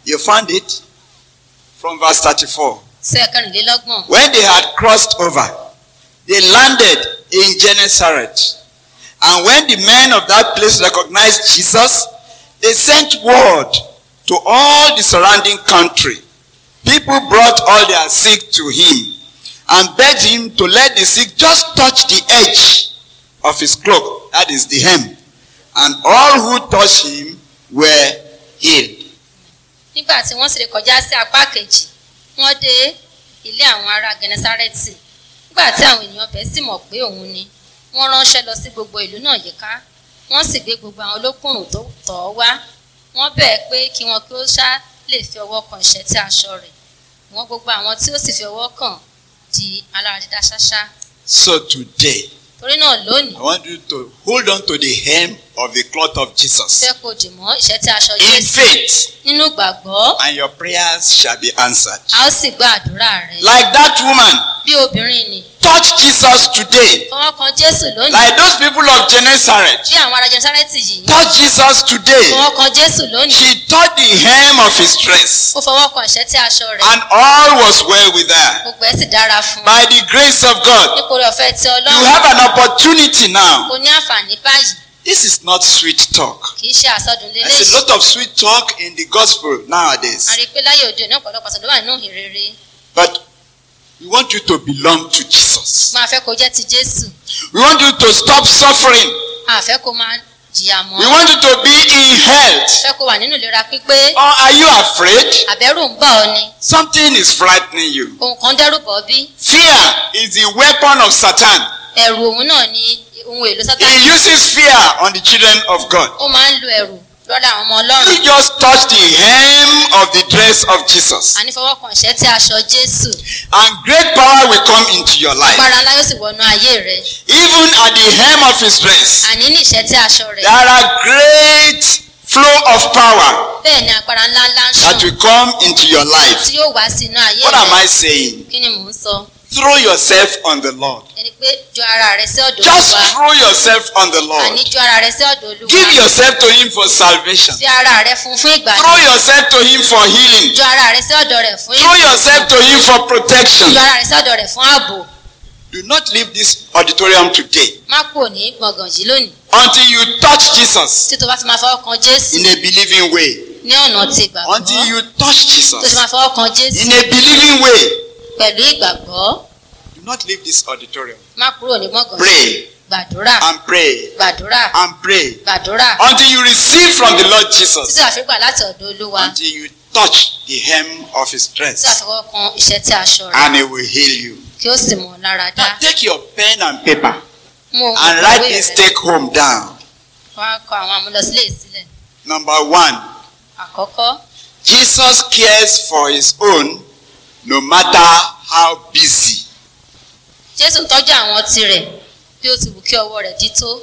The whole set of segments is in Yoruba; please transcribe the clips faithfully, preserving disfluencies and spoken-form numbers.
You found it? From verse thirty-four. Sẹ́kẹ̀rìnlélọ́gbọ̀n. When they had crossed over, they landed in Gennesaret. And when the men of that place recognized Jesus, they sent word to all the surrounding country. People brought all their sick to him and begged him to let the sick just touch the edge of his cloak, that is the hem. And all who touched him were healed. Nígbà tí wọ́n sì lè kọjá sí apá kejì, wọ́n dé ilé àwọn ará Gẹnẹsárẹ́tì. Nígbà tí àwọn ènìyàn bẹ́ẹ̀ sì mọ̀ pé òun ni, wọ́n ránṣẹ́ lọ sí gbogbo ìlú náà yíká. Wọ́n sì gbé gbogbo àwọn olókùnrùn tó tọ̀ ọ́ wá. Wọ́n bẹ̀ pé kí wọn kí ó ṣá lè fi ọwọ́ kan ìṣẹ́tí aṣọ rẹ̀. Wọ́n gbogbo àwọn tí ó sì fi ọwọ́ kàn di alára dídá ṣáṣá. So today, Torí náà lónìí, I want you to hold on to the hem of the cloth of Jesus fẹ́ kó dì mọ́ ìṣẹ́tí aṣọ in Jésù faith, nínú ìgbàgbọ́, and your prayers shall be answered. a ó sì gba àdúrà rẹ̀. Like that woman, Bí obìnrin ni, touch Jesus today. fọwọ́ kan Jésù lónìí. Like those people of Gennesaret, Bí àwọn ará Gẹnẹsárẹ́tì yìí, touch Jesus today. fọwọ́ kan Jésù lónìí. She touched the hem of his dress, Ó fọwọ́ kan ìṣẹ́tí aṣọ rẹ̀. and all was well with her. Gbogbo ẹ̀ sì dára fún un. By the grace of God, Nítorí ọ̀fẹ́ tí you Ọlọ́run have an opportunity now. kò ní àǹfààní báyìí. This is not sweet talk. Kì í ṣe àsọdùn There's a lélẹ́yìí. lot of sweet talk in the gospel nowadays. A rí i pé láyé òde òní ọ̀pọ̀lọpọ̀ àsọdùn wà nínú ìrere. But we want you to belong to Jesus. Máa fẹ́ kó jẹ́ ti Jésù. We want you to stop suffering. A fẹ́ kó máa jìyà mọ́. We want you to be in health. Fẹ́ kó wà nínú ìlera pípé. Or are you afraid? Àbẹ̀rù ń bà ọ́ ni. Something is frightening you. Ohun kan dẹ́rù bọ̀ bí. Fear is the weapon of Satan. Ẹ̀rù òun náà ni ohun èlò He Sátánì. uses fear on the children of God. Ó máa ń lo ẹ̀rù lọ́dọ̀ àwọn ọmọ Ọlọ́run. You just touch the hem of the dress of Jesus, Àní fọwọ́ kan ìṣẹ́tí aṣọ Jésù. and great power will come into your life. Agbára ńlá yóò sì wọnú ayé rẹ̀. Even at the hem of his dress, Àní ní ìṣẹ́tí aṣọ rẹ̀. there are great flow of power Bẹ́ẹ̀ ni agbára ńlá ńlá ń that ṣàn will come into your life. tí yóò wá sínú ayé What am rẹ̀. I saying? Kí ni mò ń sọ? Throw yourself on the Lord. Ẹni pé ju ara rẹ̀ sí ọ̀dọ̀ Just Olúwa. throw yourself on the Lord. Àní ju ara rẹ̀ sí ọ̀dọ̀ Olúwa. Give yourself to him for salvation. Fi ara rẹ̀ fún fún ìgbàlà. Throw yourself to him for healing. Ju ara rẹ̀ sí ọ̀dọ̀ rẹ̀ fún Throw yourself to him for protection. Ju ara rẹ̀ sí ọ̀dọ̀ rẹ̀ fún ààbò. Do not leave this auditorium today Má kúrò ní gbọ̀ngàn yìí lónìí. until you touch Jesus Tí tó bá fi máa fọwọ́ kan Jésù in a believing way. ní ọ̀nà ti ìgbàgbọ́. Until you touch Tó fi Jesus máa fọwọ́ kan Jésù in a believing way. pẹ̀lú ìgbàgbọ́. Do not leave this auditorium. Má kúrò ní gbọ̀ngàn yìí. Pray Gbàdúrà. and pray Gbàdúrà. and pray Gbàdúrà. until you receive from the Lord Jesus. Títí àfikún láti ọ̀dọ̀ Olúwa. Until you touch the hem of his Títí dress, àfikún kan ìṣẹ́tí aṣọ rẹ̀. and he will heal you. Kí ó sì mọ̀ ọ́ lára dá. Now take your pen and paper Mú ohun and ìkọ̀wé write this rẹ̀. take home down. Wọ́n á kọ àwọn àmúlọsílẹ̀ sílẹ̀. Number one, Àkọ́kọ́, Jesus cares for his own no matter how busy. Jésù ń tọ́jú àwọn tirẹ̀ bí ó ti wù kí ọwọ́ rẹ̀ dí tó.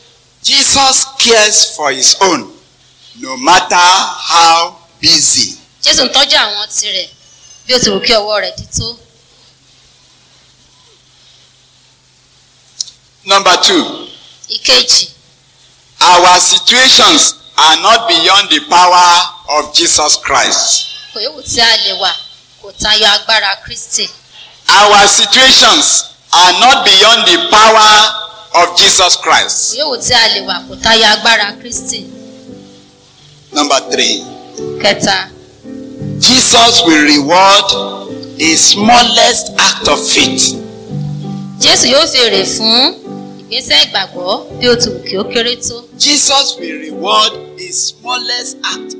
Jesus cares for his own no matter how busy. Jésù ń tọ́jú àwọn tirẹ̀ bí ó ti wù kí ọwọ́ rẹ̀ dí tó. Number two, Ìkejì, our situations are not beyond the power of Jesus Christ. kò yóò tí a lè wà kò tayọ agbára Kristi. Our situations are not beyond the power of Jesus Kò Christ. yóò tí a lè wà kò tayọ agbára Kristi. Number three, Kẹta, Jesus will reward a smallest act of faith. Jésù yóò fèrè fún ìgbésẹ̀ ìgbàgbọ́ bí ó ti wù kí ó kéré tó. Jesus will reward the smallest act